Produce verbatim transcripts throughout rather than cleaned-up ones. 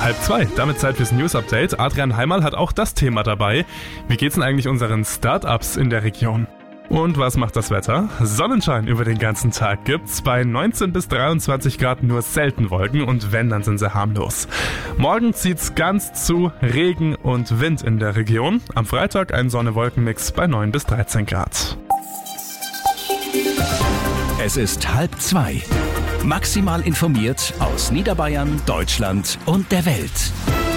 Halb zwei, damit Zeit fürs News-Update. Adrian Heimal hat auch das Thema dabei. Wie geht's denn eigentlich unseren Start-ups in der Region? Und was macht das Wetter? Sonnenschein über den ganzen Tag gibt's. Bei neunzehn bis dreiundzwanzig Grad nur selten Wolken und wenn, dann sind sie harmlos. Morgen zieht's ganz zu Regen und Wind in der Region. Am Freitag ein Sonne-Wolken-Mix bei neun bis dreizehn Grad. Es ist halb zwei. Maximal informiert aus Niederbayern, Deutschland und der Welt.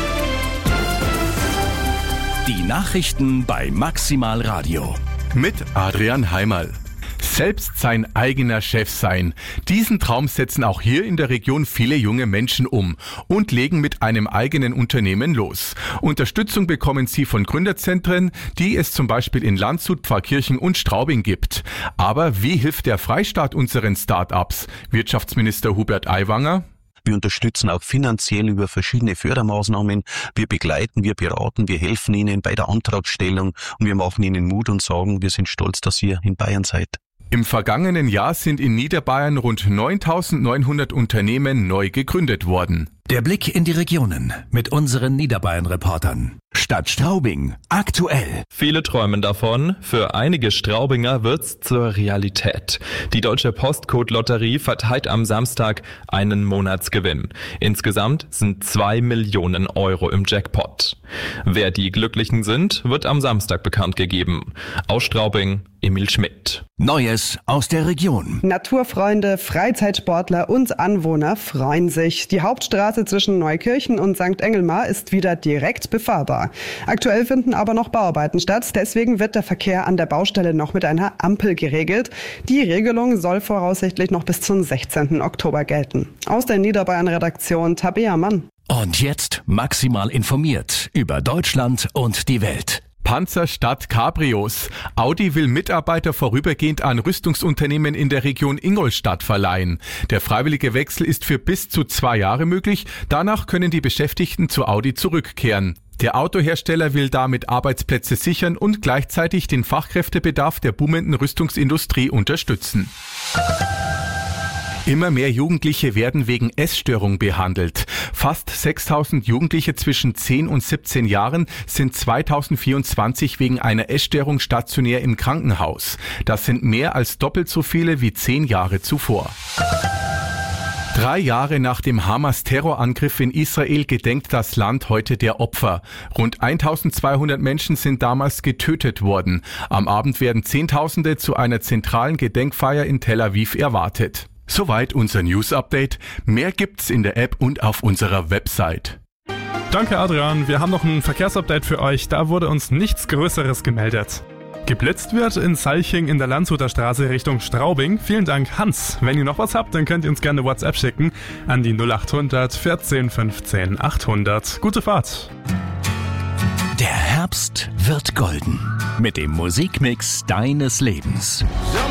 Die Nachrichten bei Maximal Radio. Mit Adrian Heimal. Selbst sein eigener Chef sein. Diesen Traum setzen auch hier in der Region viele junge Menschen um und legen mit einem eigenen Unternehmen los. Unterstützung bekommen sie von Gründerzentren, die es zum Beispiel in Landshut, Pfarrkirchen und Straubing gibt. Aber wie hilft der Freistaat unseren Start-ups? Wirtschaftsminister Hubert Aiwanger: Wir unterstützen auch finanziell über verschiedene Fördermaßnahmen. Wir begleiten, wir beraten, wir helfen Ihnen bei der Antragstellung und wir machen Ihnen Mut und sagen, wir sind stolz, dass ihr in Bayern seid. Im vergangenen Jahr sind in Niederbayern rund neuntausendneunhundert Unternehmen neu gegründet worden. Der Blick in die Regionen mit unseren Niederbayern-Reportern. Stadt Straubing, aktuell. Viele träumen davon, für einige Straubinger wird's zur Realität. Die Deutsche Postcode-Lotterie verteilt am Samstag einen Monatsgewinn. Insgesamt sind zwei Millionen Euro im Jackpot. Wer die Glücklichen sind, wird am Samstag bekannt gegeben. Aus Straubing, Emil Schmidt. Neues aus der Region. Naturfreunde, Freizeitsportler und Anwohner freuen sich. Die Hauptstraße zwischen Neukirchen und Sankt Engelmar ist wieder direkt befahrbar. Aktuell finden aber noch Bauarbeiten statt, deswegen wird der Verkehr an der Baustelle noch mit einer Ampel geregelt. Die Regelung soll voraussichtlich noch bis zum sechzehnten Oktober gelten. Aus der Niederbayern-Redaktion Tabea Mann. Und jetzt maximal informiert über Deutschland und die Welt. Panzer statt Cabrios. Audi will Mitarbeiter vorübergehend an Rüstungsunternehmen in der Region Ingolstadt verleihen. Der freiwillige Wechsel ist für bis zu zwei Jahre möglich. Danach können die Beschäftigten zu Audi zurückkehren. Der Autohersteller will damit Arbeitsplätze sichern und gleichzeitig den Fachkräftebedarf der boomenden Rüstungsindustrie unterstützen. Immer mehr Jugendliche werden wegen Essstörung behandelt. Fast sechstausend Jugendliche zwischen zehn und siebzehn Jahren sind zweitausendvierundzwanzig wegen einer Essstörung stationär im Krankenhaus. Das sind mehr als doppelt so viele wie zehn Jahre zuvor. Drei Jahre nach dem Hamas-Terrorangriff in Israel gedenkt das Land heute der Opfer. Rund eintausendzweihundert Menschen sind damals getötet worden. Am Abend werden Zehntausende zu einer zentralen Gedenkfeier in Tel Aviv erwartet. Soweit unser News-Update. Mehr gibt's in der App und auf unserer Website. Danke Adrian, wir haben noch ein Verkehrsupdate für euch. Da wurde uns nichts Größeres gemeldet. Geblitzt wird in Salching in der Landshuter Straße Richtung Straubing. Vielen Dank, Hans. Wenn ihr noch was habt, dann könnt ihr uns gerne WhatsApp schicken an die null achthundert vierzehn fünfzehn achthundert. Gute Fahrt. Der Herbst wird golden mit dem Musikmix deines Lebens.